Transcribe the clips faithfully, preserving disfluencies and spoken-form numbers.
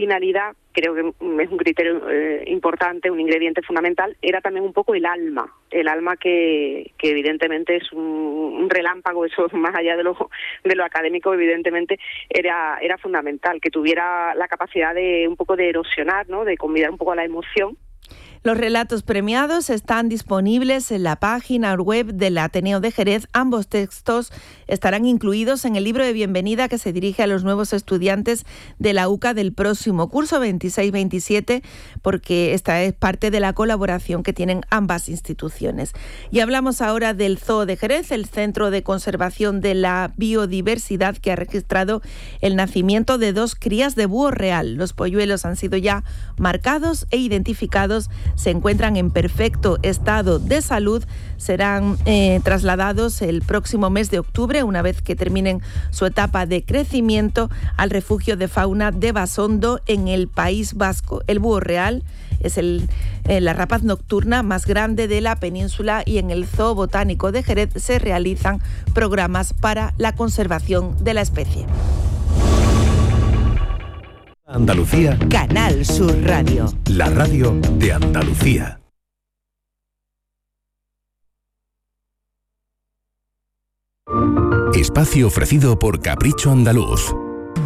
finalidad, creo que es un criterio eh, importante, un ingrediente fundamental, era también un poco el alma, el alma que, que evidentemente es un, un relámpago, eso más allá de lo, de lo académico, evidentemente era, era fundamental, que tuviera la capacidad de un poco de erosionar, ¿no?, de convidar un poco a la emoción. Los relatos premiados están disponibles en la página web del Ateneo de Jerez. Ambos textos estarán incluidos en el libro de bienvenida que se dirige a los nuevos estudiantes de la U C A del próximo curso veintiséis veintisiete, porque esta es parte de la colaboración que tienen ambas instituciones. Y hablamos ahora del Zoo de Jerez, el Centro de Conservación de la Biodiversidad, que ha registrado el nacimiento de dos crías de búho real. Los polluelos han sido ya marcados e identificados, se encuentran en perfecto estado de salud, serán eh, trasladados el próximo mes de octubre, una vez que terminen su etapa de crecimiento, al refugio de fauna de Basondo en el País Vasco. El búho real es el, eh, la rapaz nocturna más grande de la península, y en el Zoo Botánico de Jerez se realizan programas para la conservación de la especie. Andalucía. Canal Sur Radio. La radio de Andalucía. Espacio ofrecido por Capricho Andaluz.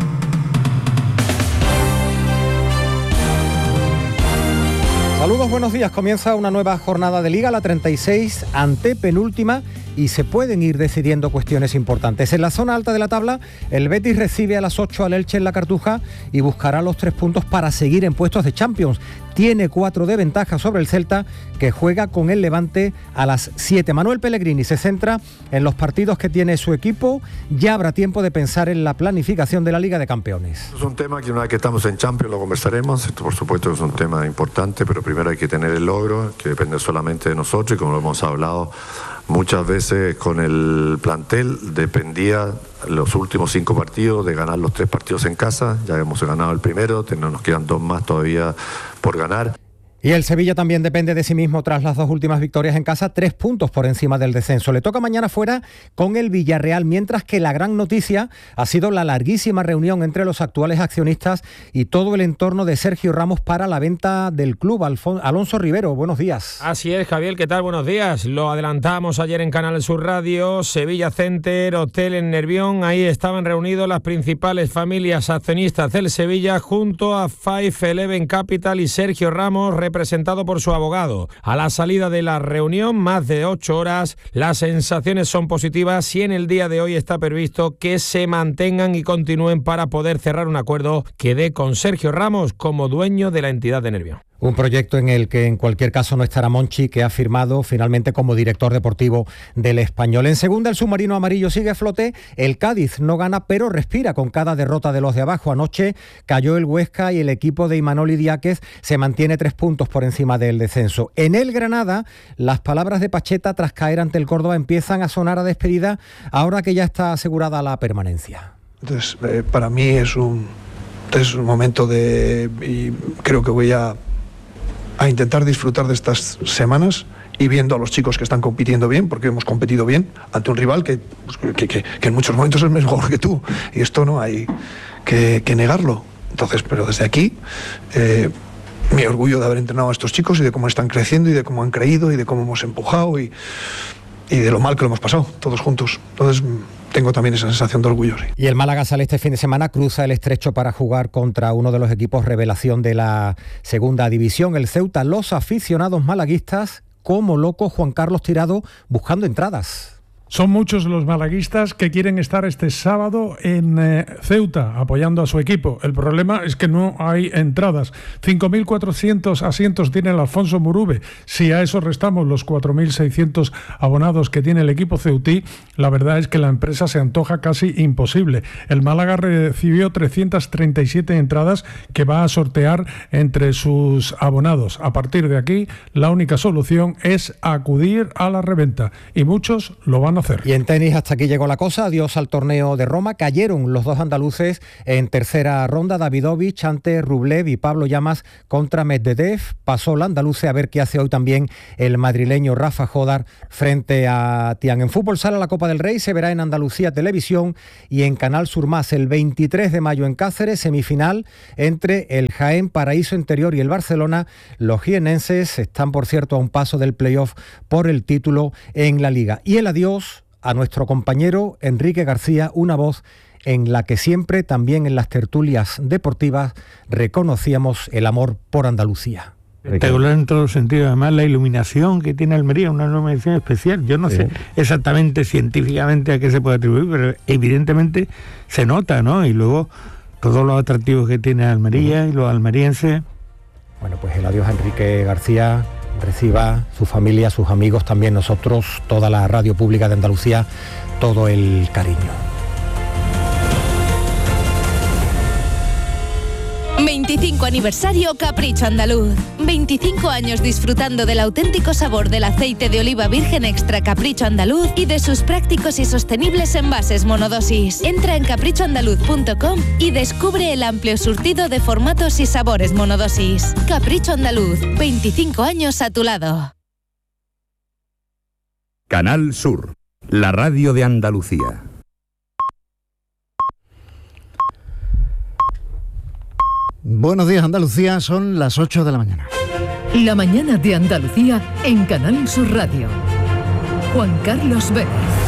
Saludos, buenos días. Comienza una nueva jornada de Liga, la treinta y seis, antepenúltima, y se pueden ir decidiendo cuestiones importantes. En la zona alta de la tabla, el Betis recibe a las ocho al Elche en la Cartuja y buscará los tres puntos para seguir en puestos de Champions. Tiene cuatro de ventaja sobre el Celta, que juega con el Levante a las siete. Manuel Pellegrini se centra en los partidos que tiene su equipo. Ya habrá tiempo de pensar en la planificación de la Liga de Campeones. Es un tema que una vez que estamos en Champions lo conversaremos. Esto, por supuesto, es un tema importante, pero primero hay que tener el logro, que depende solamente de nosotros, y como lo hemos hablado muchas veces con el plantel, dependía los últimos cinco partidos de ganar los tres partidos en casa. Ya hemos ganado el primero, nos quedan dos más todavía por ganar. Y el Sevilla también depende de sí mismo tras las dos últimas victorias en casa, tres puntos por encima del descenso. Le toca mañana fuera con el Villarreal, mientras que la gran noticia ha sido la larguísima reunión entre los actuales accionistas y todo el entorno de Sergio Ramos para la venta del club. Alfon- Alonso Rivero, buenos días. Así es, Javier, ¿qué tal? Buenos días. Lo adelantamos ayer en Canal Sur Radio, Sevilla Center, Hotel en Nervión. Ahí estaban reunidos las principales familias accionistas del Sevilla junto a Five Eleven Capital y Sergio Ramos, representado por su abogado. A la salida de la reunión, más de ocho horas, las sensaciones son positivas y en el día de hoy está previsto que se mantengan y continúen para poder cerrar un acuerdo que dé con Sergio Ramos como dueño de la entidad de Nervión. Un proyecto en el que en cualquier caso no estará Monchi, que ha firmado finalmente como director deportivo del Español. En segunda, el submarino amarillo sigue a flote. El Cádiz no gana, pero respira con cada derrota de los de abajo. Anoche cayó el Huesca y el equipo de Imanol Idiáquez se mantiene tres puntos por encima del descenso. En el Granada, las palabras de Pacheta tras caer ante el Córdoba empiezan a sonar a despedida ahora que ya está asegurada la permanencia. Entonces, eh, para mí es un, es un momento de... y creo que voy a... a intentar disfrutar de estas semanas y viendo a los chicos que están compitiendo bien, porque hemos competido bien ante un rival que, que, que, que en muchos momentos es mejor que tú, y esto no hay que, que negarlo. Entonces, pero desde aquí, eh, mi orgullo de haber entrenado a estos chicos y de cómo están creciendo y de cómo han creído y de cómo hemos empujado y, y de lo mal que lo hemos pasado, todos juntos. Entonces, tengo también esa sensación de orgullo. Sí. Y el Málaga sale este fin de semana, cruza el estrecho para jugar contra uno de los equipos revelación de la segunda división, el Ceuta. Los aficionados malaguistas, como loco, Juan Carlos Tirado, buscando entradas. Son muchos los malaguistas que quieren estar este sábado en eh, Ceuta apoyando a su equipo. El problema es que no hay entradas. cinco mil cuatrocientos asientos tiene el Alfonso Murube. Si a eso restamos los cuatro mil seiscientos abonados que tiene el equipo ceutí, la verdad es que la empresa se antoja casi imposible. El Málaga recibió trescientas treinta y siete entradas que va a sortear entre sus abonados. A partir de aquí, la única solución es acudir a la reventa y muchos lo van a conocer. Y en tenis hasta aquí llegó la cosa, adiós al torneo de Roma. Cayeron los dos andaluces en tercera ronda, Davidovich ante Rublev y Pablo Llamas contra Medvedev. Pasó la andaluce, a ver qué hace hoy también el madrileño Rafa Jodar frente a Tian. En fútbol sala la Copa del Rey se verá en Andalucía Televisión y en Canal Sur Más el veintitrés de mayo en Cáceres, semifinal entre el Jaén, Paraíso Interior y el Barcelona. Los jienenses están, por cierto, a un paso del playoff por el título en la Liga. Y el adiós a nuestro compañero Enrique García, una voz en la que siempre, también en las tertulias deportivas, reconocíamos el amor por Andalucía. Espectacular en todos los sentidos, además la iluminación que tiene Almería, una iluminación especial. Yo no sí. sé exactamente científicamente a qué se puede atribuir, pero evidentemente se nota, ¿no? Y luego todos los atractivos que tiene Almería uh-huh. y los almerienses. Bueno, pues el adiós a Enrique García. Reciba su familia, sus amigos, también nosotros, toda la radio pública de Andalucía, todo el cariño. veinticinco aniversario Capricho Andaluz. veinticinco años disfrutando del auténtico sabor del aceite de oliva virgen extra Capricho Andaluz y de sus prácticos y sostenibles envases monodosis. Entra en capricho andaluz punto com y descubre el amplio surtido de formatos y sabores monodosis. Capricho Andaluz, veinticinco años a tu lado. Canal Sur, la radio de Andalucía. Buenos días, Andalucía, son las ocho de la mañana. La mañana de Andalucía en Canal Sur Radio. Juan Carlos Vélez.